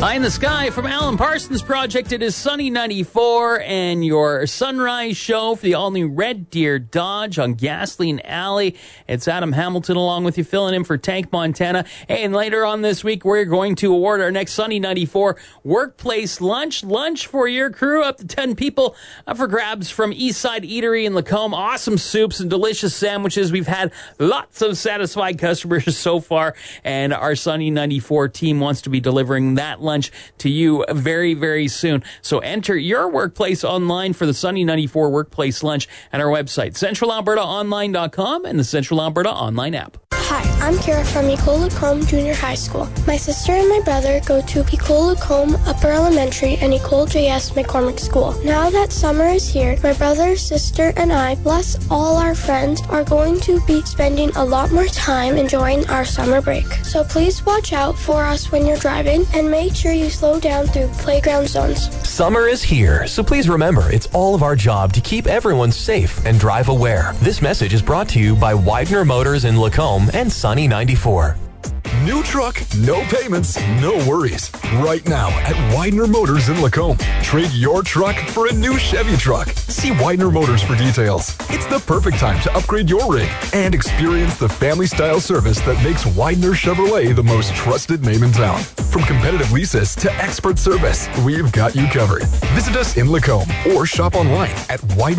High in the Sky from Alan Parsons Project. It is Sunny 94 and your sunrise show for the all-new Red Deer Dodge on Gasoline Alley. It's Adam Hamilton along with you, filling in for Tank Montana. And later on this week, we're going to award our next Sunny 94 workplace lunch. Lunch for your crew, up to 10 people, up for grabs from Eastside Eatery in Lacombe. Awesome soups and delicious sandwiches. We've had lots of satisfied customers so far, and our Sunny 94 team wants to be delivering that lunch to you very, very soon. So enter your workplace online for the Sunny 94 Workplace Lunch at our website, centralalbertaonline.com and the Central Alberta Online app. Hi, I'm Kara from Ecole Lacombe Junior High School. My sister and my brother go to Ecole Lacombe Upper Elementary and Ecole JS McCormick School. Now that summer is here, my brother, sister, and I, plus all our friends, are going to be spending a lot more time enjoying our summer break. So please watch out for us when you're driving and make sure you slow down through playground zones. Summer is here, so please remember it's all of our job to keep everyone safe and drive aware. This message is brought to you by Widener Motors in Lacombe and Sunny 94. New truck, no payments, no worries. Right now at Widener Motors in Lacombe. Trade your truck for a new Chevy truck. See Widener Motors for details. It's the perfect time to upgrade your rig and experience the family-style service that makes Widener Chevrolet the most trusted name in town. From competitive leases to expert service, we've got you covered. Visit us in Lacombe or shop online at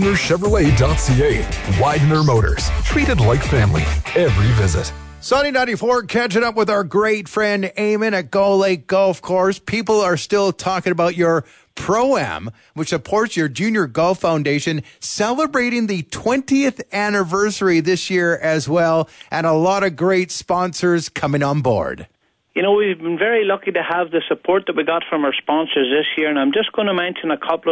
widenerchevrolet.ca. Widener Motors. Treated like family. Every visit. Sunny 94, catching up with our great friend Eamon at Gull Lake Golf Course. People are still talking about your Pro-Am, which supports your Junior Golf Foundation, celebrating the 20th anniversary this year as well, and a lot of great sponsors coming on board. You know, we've been very lucky to have the support that we got from our sponsors this year, and I'm just going to mention a couple